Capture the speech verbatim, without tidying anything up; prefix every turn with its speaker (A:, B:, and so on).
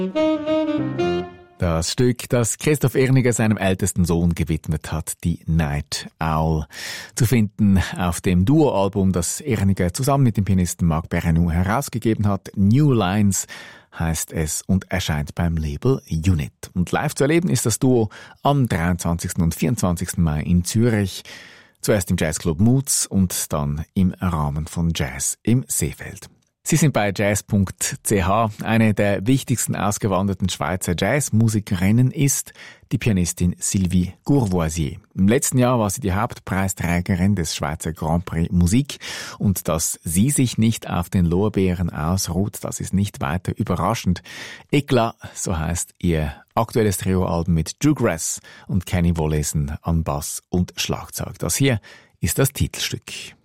A: Das Stück, das Christoph Erniger seinem ältesten Sohn gewidmet hat, die Night Owl. Zu finden auf dem Duo-Album, das Erniger zusammen mit dem Pianisten Marc Perrenou herausgegeben hat. New Lines heißt es und erscheint beim Label Unit. Und live zu erleben ist das Duo am dreiundzwanzigsten und vierundzwanzigsten Mai in Zürich. Zuerst im Jazzclub Moods und dann im Rahmen von Jazz im Seefeld. Sie sind bei jazz punkt c h. Eine der wichtigsten ausgewanderten Schweizer Jazzmusikerinnen ist die Pianistin Sylvie Courvoisier. Im letzten Jahr war sie die Hauptpreisträgerin des Schweizer Grand Prix Musik. Und dass sie sich nicht auf den Lorbeeren ausruht, das ist nicht weiter überraschend. Eklat, so heißt ihr aktuelles Trioalbum mit Drew Grass und Kenny Wollesen an Bass und Schlagzeug. Das hier ist das Titelstück.